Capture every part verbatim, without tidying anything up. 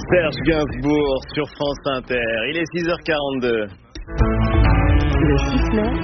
Serge Gainsbourg sur France Inter. Il est six heures quarante-deux. Le six neuf.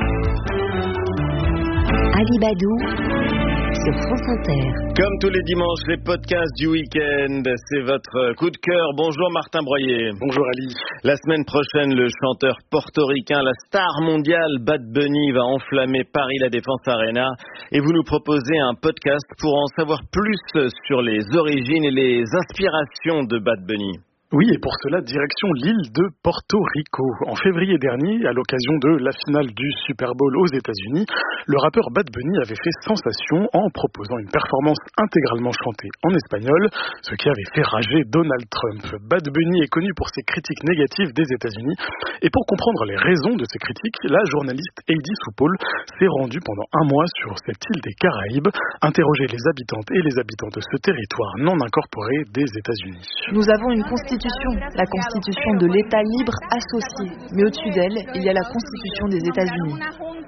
Ali Badou sur France Inter. Comme tous les dimanches, les podcasts du week-end, c'est votre coup de cœur. Bonjour Martin Broyer. Bonjour Ali. La semaine prochaine, le chanteur portoricain, la star mondiale Bad Bunny va enflammer Paris La Défense Arena. Et vous nous proposez un podcast pour en savoir plus sur les origines et les inspirations de Bad Bunny. Oui, et pour cela, direction l'île de Porto Rico. En février dernier, à l'occasion de la finale du Super Bowl aux États-Unis, le rappeur Bad Bunny avait fait sensation en proposant une performance intégralement chantée en espagnol, ce qui avait fait rager Donald Trump. Bad Bunny est connu pour ses critiques négatives des États-Unis, et pour comprendre les raisons de ces critiques, la journaliste Heidi Soupaul s'est rendue pendant un mois sur cette île des Caraïbes, interroger les habitantes et les habitants de ce territoire non incorporé des États-Unis. Nous avons une constitution la constitution de l'État libre associé. Mais au-dessus d'elle, il y a la constitution des États-Unis.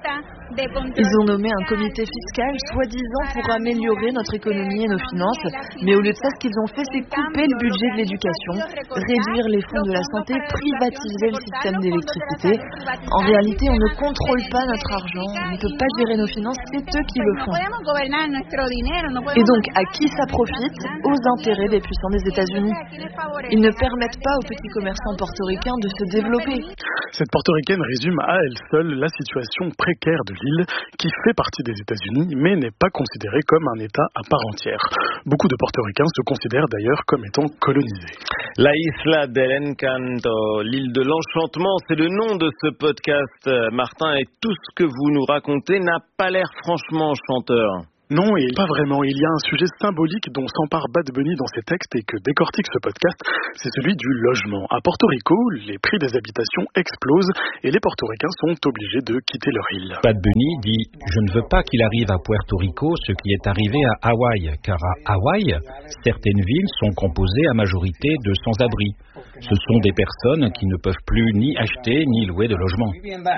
Ils ont nommé un comité fiscal, soi-disant pour améliorer notre économie et nos finances. Mais au lieu de ça, ce qu'ils ont fait, c'est couper le budget de l'éducation, réduire les fonds de la santé, privatiser le système d'électricité. En réalité, on ne contrôle pas notre argent, on ne peut pas gérer nos finances, c'est eux qui le font. Et donc, à qui ça profite ? Aux intérêts des puissants des États-Unis. Ils ne permettent pas aux petits commerçants portoricains de se développer. Cette portoricaine résume à elle seule la situation précaire de l'île, qui fait partie des États-Unis, mais n'est pas considérée comme un État à part entière. Beaucoup de portoricains se considèrent d'ailleurs comme étant colonisés. La Isla del Encanto, l'île de l'enchantement, c'est le nom de ce podcast, Martin, et tout ce que vous nous racontez n'a pas l'air franchement chanteur. Non, et pas vraiment. Il y a un sujet symbolique dont s'empare Bad Bunny dans ses textes et que décortique ce podcast, c'est celui du logement. À Porto Rico, les prix des habitations explosent et les portoricains sont obligés de quitter leur île. Bad Bunny dit « Je ne veux pas qu'il arrive à Puerto Rico ce qui est arrivé à Hawaï, car à Hawaï, certaines villes sont composées à majorité de sans-abri. Ce sont des personnes qui ne peuvent plus ni acheter ni louer de logement. »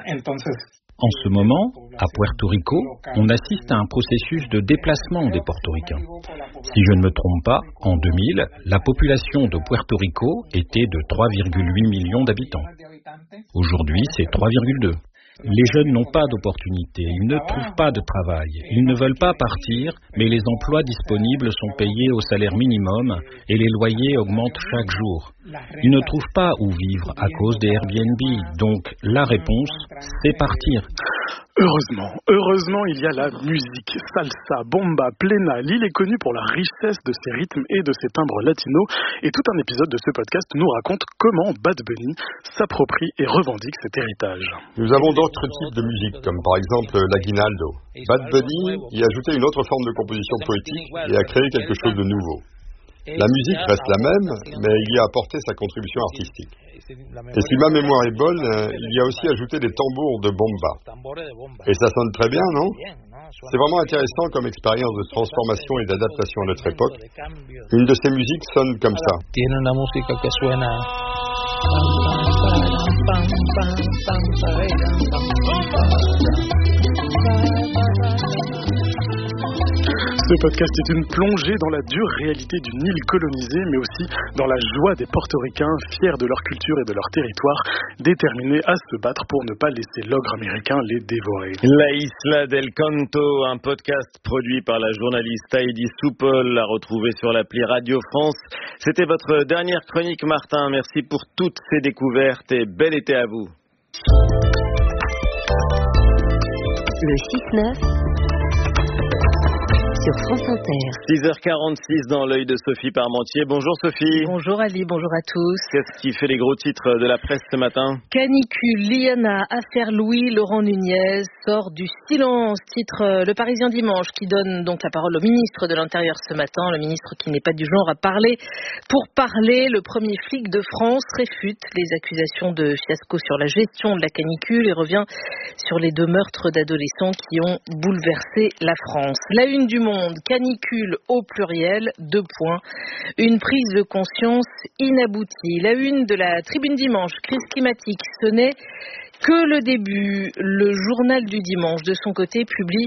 En ce moment, à Puerto Rico, on assiste à un processus de déplacement des portoricains. Si je ne me trompe pas, en deux mille, la population de Puerto Rico était de trois virgule huit millions d'habitants. Aujourd'hui, c'est trois virgule deux. Les jeunes n'ont pas d'opportunité, ils ne trouvent pas de travail, ils ne veulent pas partir, mais les emplois disponibles sont payés au salaire minimum et les loyers augmentent chaque jour. Ils ne trouvent pas où vivre à cause des Airbnb, donc la réponse, c'est partir. Heureusement, heureusement, il y a la musique, salsa, bomba, plena. L'île est connue pour la richesse de ses rythmes et de ses timbres latinos. Et tout un épisode de ce podcast nous raconte comment Bad Bunny s'approprie et revendique cet héritage. Nous avons d'autres types de musique, comme par exemple l'aguinaldo. Bad Bunny y a ajouté une autre forme de composition poétique et a créé quelque chose de nouveau. La musique reste la même, mais il y a apporté sa contribution artistique. Et si ma mémoire est bonne, il y a aussi ajouté des tambours de bomba. Et ça sonne très bien, non ? C'est vraiment intéressant comme expérience de transformation et d'adaptation à notre époque. Une de ces musiques sonne comme ça. Tiene una música que suena. Ce podcast est une plongée dans la dure réalité d'une île colonisée, mais aussi dans la joie des portoricains, fiers de leur culture et de leur territoire, déterminés à se battre pour ne pas laisser l'ogre américain les dévorer. La Isla del Canto, un podcast produit par la journaliste Heidi Soupaul, à retrouver sur l'appli Radio France. C'était votre dernière chronique, Martin. Merci pour toutes ces découvertes et bel été à vous. Le six neuf. Sur France Inter. six heures quarante-six dans l'œil de Sophie Parmentier. Bonjour Sophie. Bonjour Ali, bonjour à tous. Qu'est-ce qui fait les gros titres de la presse ce matin ? Canicule, Liana, affaire Louis, Laurent Nunez sort du silence, titre Le Parisien dimanche, qui donne donc la parole au ministre de l'Intérieur ce matin, le ministre qui n'est pas du genre à parler. Pour parler, le premier flic de France réfute les accusations de fiasco sur la gestion de la canicule et revient sur les deux meurtres d'adolescents qui ont bouleversé la France. La une du Monde. Canicule au pluriel, deux points. Une prise de conscience inaboutie. La une de la Tribune dimanche, crise climatique, ce n'est que le début. Le journal du dimanche, de son côté, publie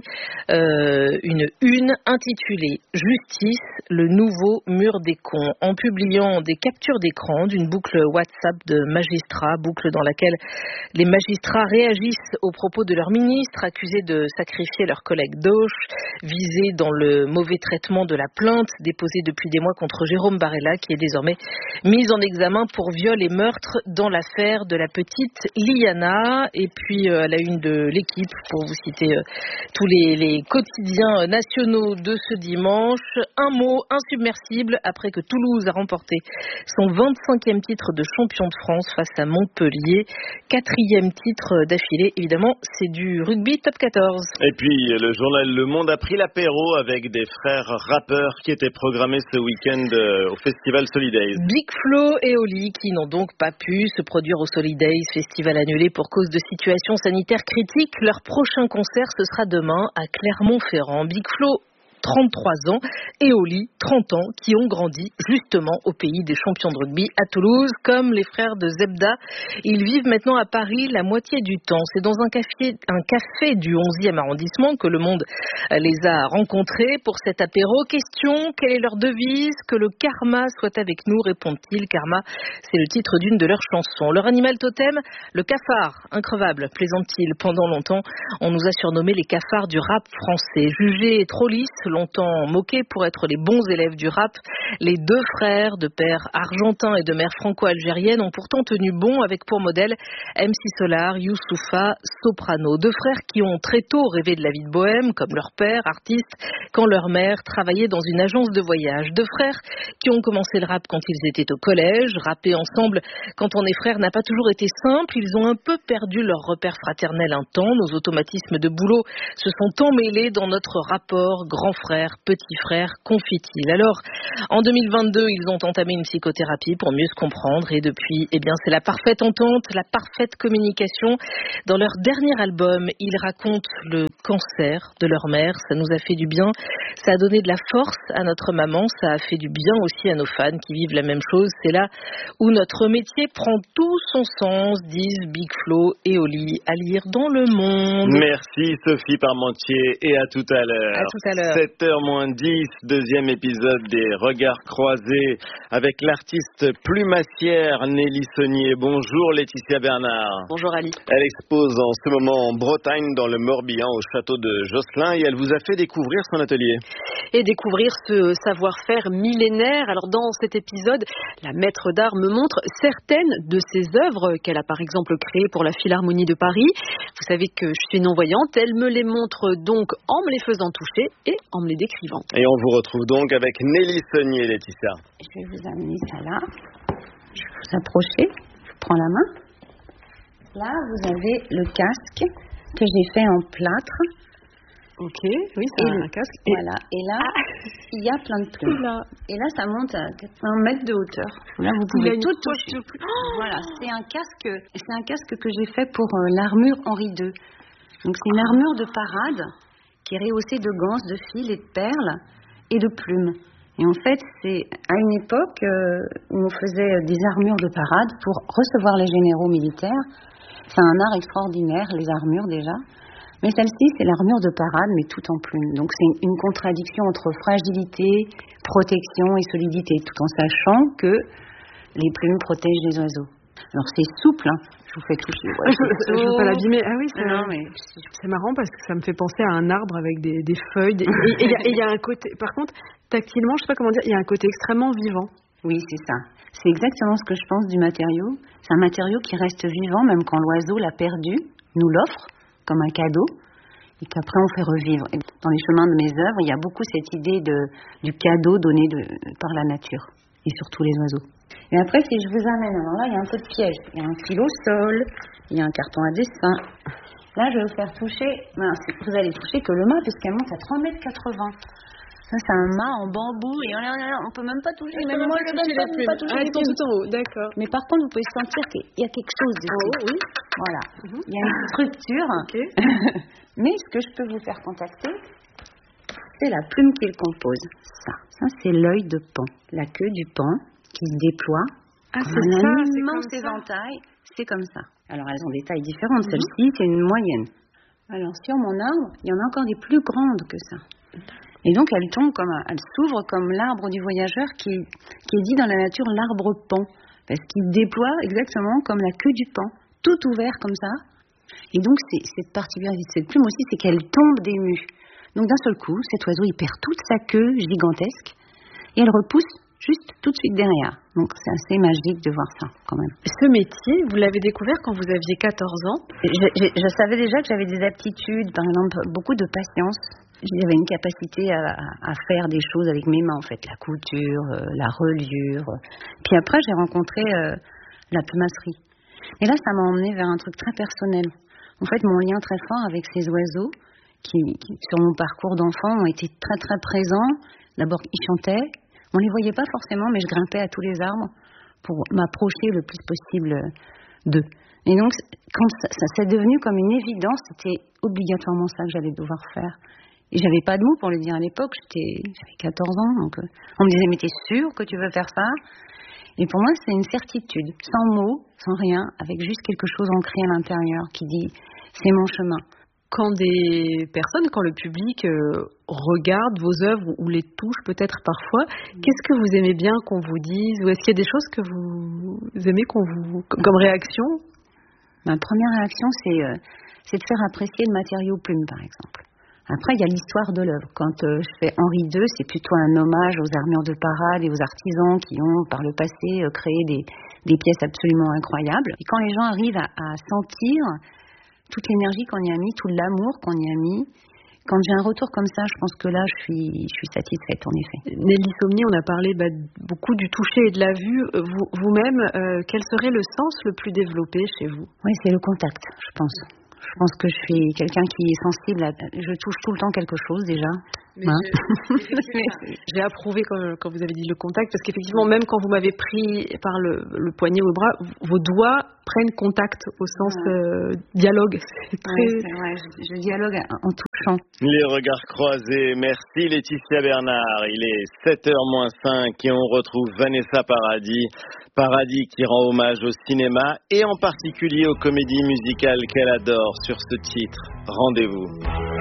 euh, une une intitulée « Justice, le nouveau mur des cons » en publiant des captures d'écran d'une boucle WhatsApp de magistrats, boucle dans laquelle les magistrats réagissent aux propos de leur ministre, accusés de sacrifier leurs collègues d'Auch, visés dans le mauvais traitement de la plainte déposée depuis des mois contre Jérôme Barella, qui est désormais mise en examen pour viol et meurtre dans l'affaire de la petite Liana. Et puis euh, à la une de l'Équipe, pour vous citer euh, tous les, les quotidiens nationaux de ce dimanche, un mot insubmersible après que Toulouse a remporté son vingt-cinquième titre de champion de France face à Montpellier. Quatrième titre d'affilée, évidemment, c'est du rugby top quatorze. Et puis le journal Le Monde a pris l'apéro avec des frères rappeurs qui étaient programmés ce week-end euh, au festival Solidays. Big Flo et Oli qui n'ont donc pas pu se produire au Solidays, festival annulé pour cause de situation sanitaire critique. Leur prochain concert, ce sera demain à Clermont-Ferrand. Big Flo, trente-trois ans, et Oli, trente ans, qui ont grandi justement au pays des champions de rugby à Toulouse, comme les frères de Zebda. Ils vivent maintenant à Paris la moitié du temps. C'est dans un café, un café du onzième arrondissement que Le Monde les a rencontrés pour cet apéro. Question, quelle est leur devise? Que le karma soit avec nous, répondent-ils. Karma, c'est le titre d'une de leurs chansons. Leur animal totem, le cafard, increvable, plaisantent-ils. Pendant longtemps, on nous a surnommés les cafards du rap français. Jugés trop lisses, longtemps moqués pour être les bons élèves du rap, les deux frères de père argentin et de mère franco-algérienne ont pourtant tenu bon avec pour modèle M C Solar, Youssoupha, Soprano. Deux frères qui ont très tôt rêvé de la vie de bohème, comme leur père, artiste, quand leur mère travaillait dans une agence de voyage. Deux frères qui ont commencé le rap quand ils étaient au collège. Rapper ensemble quand on est frères n'a pas toujours été simple. Ils ont un peu perdu leur repère fraternel un temps. Nos automatismes de boulot se sont emmêlés dans notre rapport grand frère, petit frère, confie-t-il. Alors, en deux mille vingt-deux, ils ont entamé une psychothérapie pour mieux se comprendre et depuis, eh bien, c'est la parfaite entente, la parfaite communication. Dans leur dernier album, ils racontent le cancer de leur mère. Ça nous a fait du bien. Ça a donné de la force à notre maman. Ça a fait du bien aussi à nos fans qui vivent la même chose. C'est là où notre métier prend tout son sens, disent Big Flo et Oli, à lire dans Le Monde. Merci Sophie Parmentier et à tout à l'heure. À tout à l'heure. sept heures moins dix, deuxième épisode des Regards croisés avec l'artiste plumassière Nelly Saunier. Bonjour Laetitia Bernard. Bonjour Ali. Elle expose en ce moment en Bretagne dans le Morbihan au château de Josselin et elle vous a fait découvrir son atelier. Et découvrir ce savoir-faire millénaire. Alors dans cet épisode, la maître d'art me montre certaines de ses œuvres qu'elle a par exemple créées pour la Philharmonie de Paris. Vous savez que je suis non-voyante, elle me les montre donc en me les faisant toucher et en me les décrivant. Et on vous retrouve donc avec Nelly Saunier, Laetitia. Je vais vous amener ça là. Je vais vous approcher. Je vous prends la main. Là, vous avez le casque que j'ai fait en plâtre. Ok, oui, c'est un casque. Voilà, et là, ah. il y a plein de plumes. Là. Et là, ça monte à un mètre de hauteur. Là, vous pouvez tout toucher. Oh voilà, c'est un casque, c'est un casque que j'ai fait pour euh, l'armure Henri deux. Donc, c'est une armure de parade qui est rehaussée de ganses, de fils et de perles et de plumes. Et en fait, c'est à une époque euh, où on faisait des armures de parade pour recevoir les généraux militaires. C'est un art extraordinaire, les armures déjà. Mais celle-ci, c'est l'armure de parade, mais tout en plumes. Donc c'est une contradiction entre fragilité, protection et solidité, tout en sachant que les plumes protègent les oiseaux. Alors c'est souple, hein. Je vous fais toucher. Ouais, je ne veux pas l'abîmer. Ah oui, c'est, non, mais... c'est marrant parce que ça me fait penser à un arbre avec des, des feuilles. Des... Et il y, y a un côté, par contre, tactilement, je ne sais pas comment dire, il y a un côté extrêmement vivant. Oui, c'est ça. C'est exactement ce que je pense du matériau. C'est un matériau qui reste vivant, même quand l'oiseau l'a perdu, nous l'offre comme un cadeau, et qu'après on fait revivre. Et dans les chemins de mes œuvres, il y a beaucoup cette idée de, du cadeau donné de, par la nature, et surtout les oiseaux. Et après, si je vous amène, alors là, il y a un peu de piège. Il y a un fil au sol, il y a un carton à dessin. Là, je vais vous faire toucher, ben, vous allez toucher que le mât, puisqu'elle monte à trois mètres quatre-vingts. Ça, c'est un mât en bambou, et on ne peut même pas toucher. Je même moi, je ne peux même pas toucher. Ah, ils sont tout en haut, d'accord. Mais par contre, vous pouvez sentir qu'il y a quelque chose ici. Oh, oui. Voilà. Mm-hmm. Il y a une structure. Okay. Mais ce que je peux vous faire contacter, c'est la plume qu'il compose. Ça, ça c'est l'œil de paon. La queue du paon qui se déploie Ah, comme c'est un ça, immense c'est éventail, c'est comme ça. Alors elles ont des tailles différentes. Mm-hmm. Celle-ci, c'est une moyenne. Alors sur mon arbre, il y en a encore des plus grandes que ça. Et donc elles tombent comme, un, elles s'ouvrent comme l'arbre du voyageur qui, qui est dit dans la nature l'arbre pan, parce qu'il déploie exactement comme la queue du pan, tout ouvert comme ça. Et donc c'est, cette particularité de cette plume aussi, c'est qu'elle tombe des mues. Donc d'un seul coup, cet oiseau il perd toute sa queue gigantesque et elle repousse juste tout de suite derrière. Donc c'est assez magique de voir ça quand même. Ce métier, vous l'avez découvert quand vous aviez quatorze ans. Je, je, je savais déjà que j'avais des aptitudes, par exemple beaucoup de patience. J'avais une capacité à, à faire des choses avec mes mains en fait, la couture, euh, la reliure. Puis après j'ai rencontré euh, la plumasserie. Et là ça m'a emmené vers un truc très personnel. En fait mon lien très fort avec ces oiseaux qui, qui sur mon parcours d'enfant ont été très très présents. D'abord ils chantaient. On les voyait pas forcément, mais je grimpais à tous les arbres pour m'approcher le plus possible d'eux. Et donc, quand ça, ça s'est devenu comme une évidence, c'était obligatoirement ça que j'allais devoir faire. Et j'avais pas de mots pour le dire à l'époque, j'étais, j'avais quatorze ans, donc euh, on me disait, mais t'es sûr que tu veux faire ça? Et pour moi, c'est une certitude, sans mots, sans rien, avec juste quelque chose ancré à l'intérieur qui dit, c'est mon chemin. Quand des personnes, quand le public euh, regarde vos œuvres ou les touche peut-être parfois, mmh. qu'est-ce que vous aimez bien qu'on vous dise? Ou est-ce qu'il y a des choses que vous aimez qu'on vous, comme réaction? Ma première réaction, c'est, euh, c'est de faire apprécier le matériau plume, par exemple. Après, il y a l'histoire de l'œuvre. Quand euh, je fais Henri deux, c'est plutôt un hommage aux armures de parade et aux artisans qui ont, par le passé, euh, créé des, des pièces absolument incroyables. Et quand les gens arrivent à, à sentir toute l'énergie qu'on y a mis, tout l'amour qu'on y a mis. Quand j'ai un retour comme ça, je pense que là, je suis, je suis satisfaite, en effet. Nelly Sommier, on a parlé bah, beaucoup du toucher et de la vue. Vous, vous-même, euh, quel serait le sens le plus développé chez vous? Oui, c'est le contact, je pense. Je pense que je suis quelqu'un qui est sensible à... Je touche tout le temps quelque chose, déjà. Mais hein je, j'ai approuvé quand, quand vous avez dit le contact, parce qu'effectivement, même quand vous m'avez pris par le, le poignet ou le bras, vos doigts prennent contact au sens ouais. euh, dialogue. C'est très... ouais, c'est vrai, je, je dialogue en touchant. Les regards croisés. Merci Laetitia Bernard. Il est sept heures moins cinq et on retrouve Vanessa Paradis. Paradis qui rend hommage au cinéma et en particulier aux comédies musicales qu'elle adore sur ce titre. Rendez-vous.